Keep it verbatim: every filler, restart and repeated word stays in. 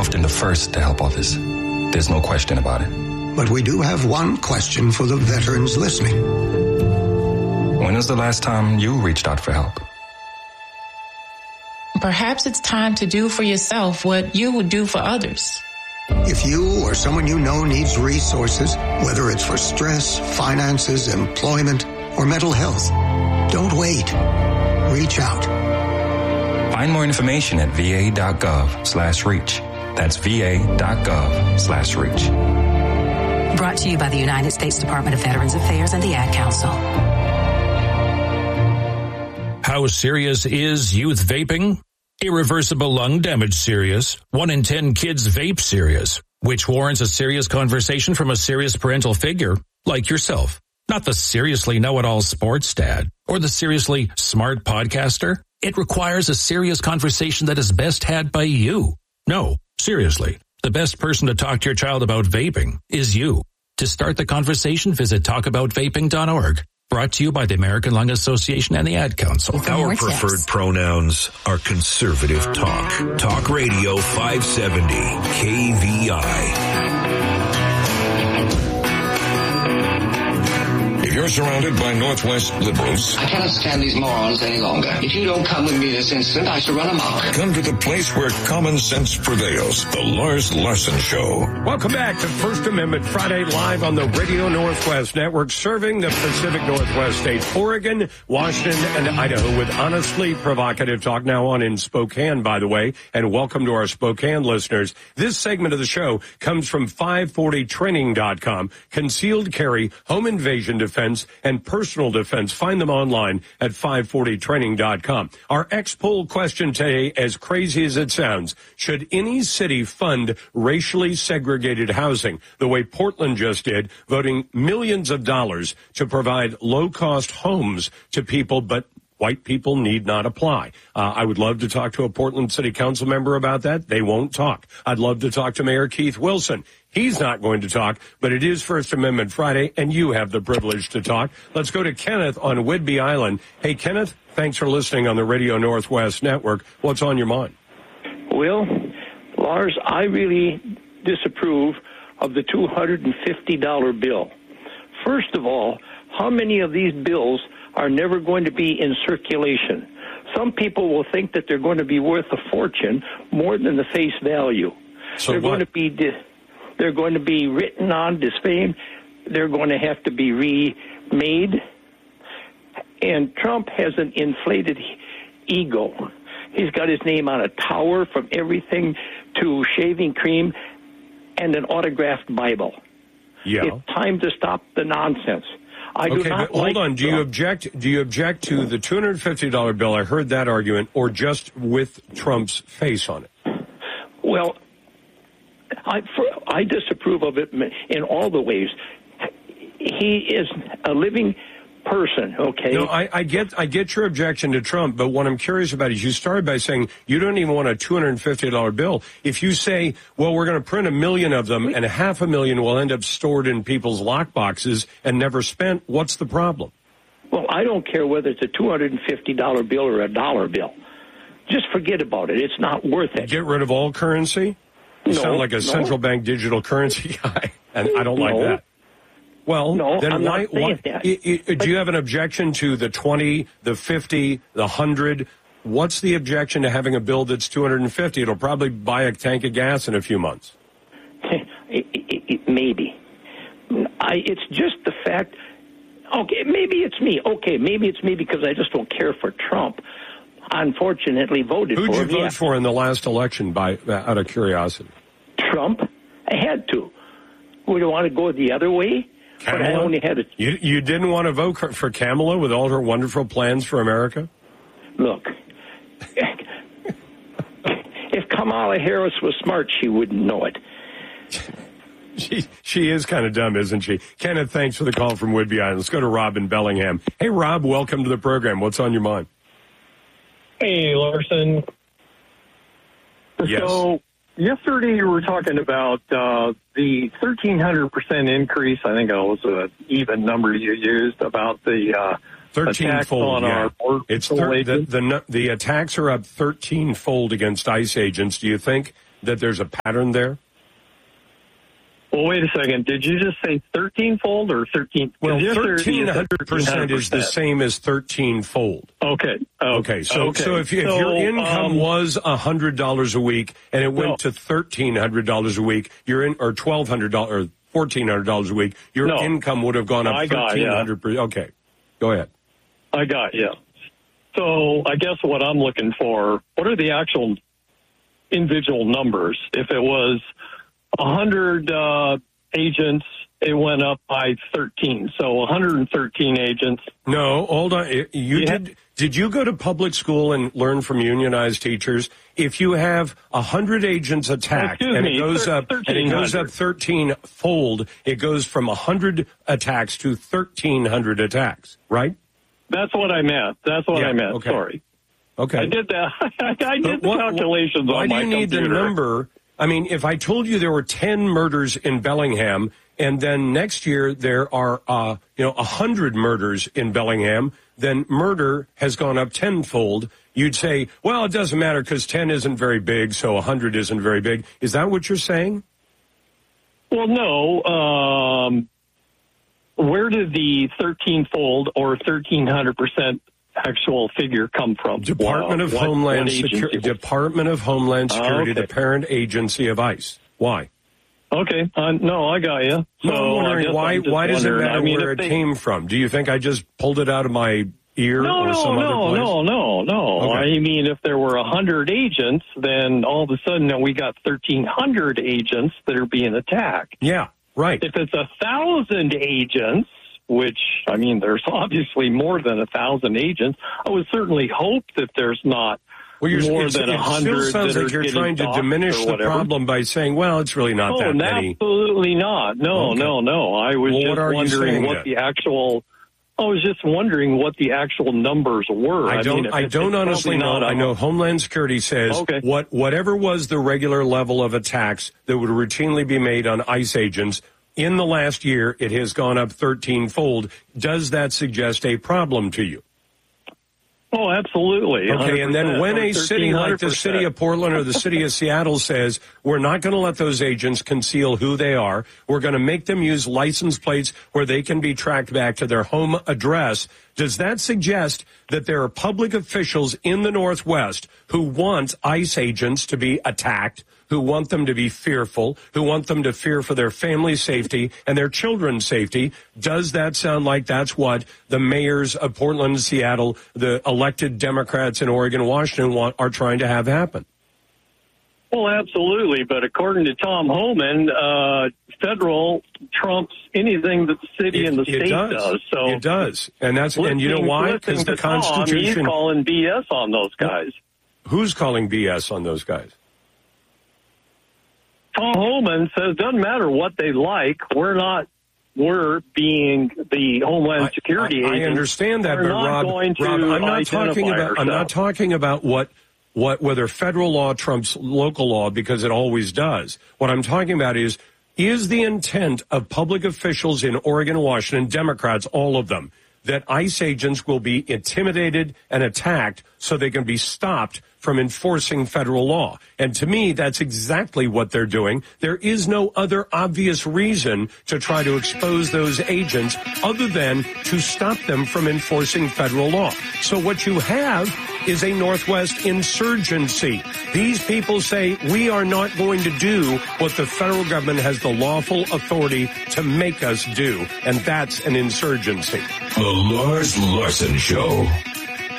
often the first to help others. There's no question about it. But we do have one question for the veterans listening. When was the last time you reached out for help? Perhaps it's time to do for yourself what you would do for others. If you or someone you know needs resources, whether it's for stress, finances, employment, or mental health, don't wait. Reach out. Find more information at va.gov slash reach. That's va.gov slash reach. Brought to you by the United States Department of Veterans Affairs and the Ad Council. How serious is youth vaping? Irreversible lung damage serious. One in ten kids vape serious, which warrants a serious conversation from a serious parental figure like yourself. Not the seriously know-it-all sports dad or the seriously smart podcaster. It requires a serious conversation that is best had by you. No, seriously, the best person to talk to your child about vaping is you. To start the conversation, visit talk about vaping dot org. Brought to you by the American Lung Association and the Ad Council. Our preferred pronouns are conservative talk. Talk Radio five seventy K V I. If you're surrounded by Northwest liberals, I cannot stand these morons any longer. If you don't come with me this instant, I shall run amok. Come to the place where common sense prevails. The Lars Larson Show. Welcome back to First Amendment Friday, live on the Radio Northwest Network, serving the Pacific Northwest states, Oregon, Washington, and Idaho, with honestly provocative talk. Now on in Spokane, by the way, and welcome to our Spokane listeners. This segment of the show comes from five forty training dot com. Concealed carry, home invasion defense, and personal defense. Find them online at five forty training dot com. Our X-Poll question today, as crazy as it sounds, should any city fund racially segregated housing the way Portland just did, voting millions of dollars to provide low-cost homes to people, but white people need not apply. Uh, I would love to talk to a Portland City Council member about that. They won't talk. I'd love to talk to Mayor Keith Wilson. He's not going to talk, but it is First Amendment Friday, and you have the privilege to talk. Let's go to Kenneth on Whidbey Island. Hey, Kenneth, thanks for listening on the Radio Northwest Network. What's on your mind? Well, Lars, I really disapprove of the two hundred fifty dollars bill. First of all, how many of these bills are never going to be in circulation? Some people will think that they're going to be worth a fortune more than the face value. So they're what? going to be di- they're going to be written on, disfamed. They're going to have to be remade. And Trump has an inflated ego. He's got his name on a tower, from everything to shaving cream and an autographed Bible. Yeah. It's time to stop the nonsense. I okay, do not but hold like on. Do you object? Do you object to the two hundred fifty dollars bill? I heard that argument, or just with Trump's face on it? Well, I for, I disapprove of it in all the ways. He is a living person, okay? No, I, I get I get your objection to Trump, but what I'm curious about is you started by saying you don't even want a two hundred fifty dollars bill. If you say, well, we're going to print a million of them and half a million will end up stored in people's lockboxes and never spent, what's the problem? Well, I don't care whether it's a two hundred fifty dollars bill or a dollar bill. Just forget about it. It's not worth it. Get rid of all currency? You no, sound like a no. central bank digital currency guy, and I don't no. like that. Well, no, then I'm why, not saying why that. I, I, do you have an objection to the twenty, the fifty, the one hundred? What's the objection to having a bill that's two hundred fifty? It'll probably buy a tank of gas in a few months. it, it, it, maybe. I, it's just the fact, okay, maybe it's me. Okay, maybe it's me because I just don't care for Trump. Unfortunately, voted Who'd for you him. vote yeah. for in the last election, by out of curiosity? Trump. I had to. Would I want to go the other way? Kamala? But I only had a... You, you didn't want to vote for Kamala with all her wonderful plans for America? Look, if Kamala Harris was smart, she wouldn't know it. She she is kind of dumb, isn't she? Kenneth, thanks for the call from Whidbey Island. Let's go to Rob in Bellingham. Hey, Rob, welcome to the program. What's on your mind? Hey, Larson. Yes. So yesterday you were talking about uh, the thirteen hundred percent increase. I think that was an even number you used about the uh, thirteen-fold, yeah. Our it's thir- the, the, the attacks are up thirteen-fold against ICE agents. Do you think that there's a pattern there? Well, wait a second. Did you just say thirteen-fold or thirteen? Well, thirteen hundred percent is the same as thirteen-fold. Okay. Oh, okay. So, okay. so if, you, if so, your income um, was one hundred dollars a week and it went no. to thirteen hundred dollars a week, you're in, or twelve hundred dollars or fourteen hundred dollars a week, your no. income would have gone up thirteen hundred dollars. Yeah. Okay. Go ahead. I got you. So I guess what I'm looking for, what are the actual individual numbers? If it was one hundred uh, agents, it went up by thirteen. So one hundred thirteen agents. No, hold on. You yeah. did. Did you go to public school and learn from unionized teachers? If you have one hundred agents attacked Excuse and me, it goes thir- up and it goes up thirteen fold, it goes from one hundred attacks to thirteen hundred attacks, right? That's what I meant. That's what yeah, I meant. Okay. Sorry. Okay. I did that. I did the what, calculations why on my do you need computer. the number? I mean, if I told you there were ten murders in Bellingham, and then next year there are, uh, you know, one hundred murders in Bellingham, then murder has gone up tenfold. You'd say, well, it doesn't matter because ten isn't very big, so one hundred isn't very big. Is that what you're saying? Well, no. Um, where did the thirteen-fold or thirteen hundred percent actual figure come from? Department wow. of what, Homeland what Security. Department of Homeland Security, oh, okay. the parent agency of ICE. Why? Okay. Uh, no, I got you. So no, I'm wondering why. Why does it matter I mean, where it they... came from? Do you think I just pulled it out of my ear no, or no, some no, other place? No, no, no, no. Okay. I mean, if there were one hundred agents, then all of a sudden we got thirteen hundred agents that are being attacked. Yeah, right. If it's one thousand agents, which, I mean, there's obviously more than one thousand agents, I would certainly hope that there's not well, you're, more it's, than it one hundred still sounds that like are you're trying to docked diminish or the whatever. problem by saying, well, it's really not Oh, that many. Absolutely not. No, okay. no, no. I was well, just what are wondering you what then? the actual... I was just wondering what the actual numbers were. I don't. I, mean, I don't it's honestly know. I know Homeland Security says okay. what whatever was the regular level of attacks that would routinely be made on ICE agents in the last year, it has gone up thirteen-fold. Does that suggest a problem to you? Oh, absolutely. Okay, and then when a city like the city of Portland or the city of Seattle says, we're not going to let those agents conceal who they are, we're going to make them use license plates where they can be tracked back to their home address, does that suggest that there are public officials in the Northwest who want ICE agents to be attacked, who want them to be fearful, who want them to fear for their family's safety and their children's safety? Does that sound like that's what the mayors of Portland and Seattle, the elected Democrats in Oregon and Washington want, are trying to have happen? Well, absolutely. But according to Tom Homan, uh, federal trumps anything that the city it, and the it state does. does. So it does. And that's and you know why? Because the Constitution. Tom, he's calling B S on those guys. Who's calling B S on those guys? Tom Homan says, doesn't matter what they like, we're not, we're being the Homeland Security I, I, agents. I understand that, we're but not Rob, going to Rob, I'm not talking about, ourselves. I'm not talking about what, what, whether federal law trumps local law, because it always does. What I'm talking about is, is the intent of public officials in Oregon and Washington, Democrats, all of them, that ICE agents will be intimidated and attacked so they can be stopped from enforcing federal law. And to me, that's exactly what they're doing. There is no other obvious reason to try to expose those agents other than to stop them from enforcing federal law. So what you have is a Northwest insurgency. These people say, we are not going to do what the federal government has the lawful authority to make us do. And that's an insurgency. The Lars Larson Show.